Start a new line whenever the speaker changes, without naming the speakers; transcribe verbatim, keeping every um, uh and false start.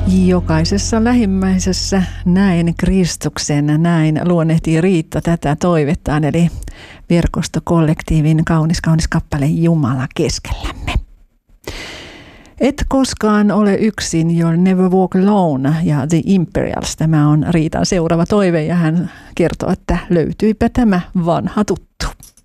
Jokaisessa lähimmäisessä näin Kristuksen, näin luonnehtii Riitta tätä toivettaan, eli verkostokollektiivin kaunis kaunis kappale Jumala keskellämme. Et koskaan ole yksin, You'll Never Walk Alone ja The Imperials. Tämä on Riitan seuraava toive ja hän kertoo, että löytyipä tämä vanha tuttu.